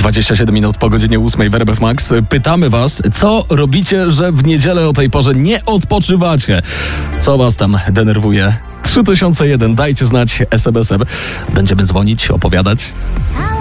27 minut po godzinie 8 w RMF Max. Pytamy was, co robicie, że w niedzielę o tej porze nie odpoczywacie? Co was tam denerwuje? 3001, dajcie znać SMS-em. Będziemy dzwonić, opowiadać.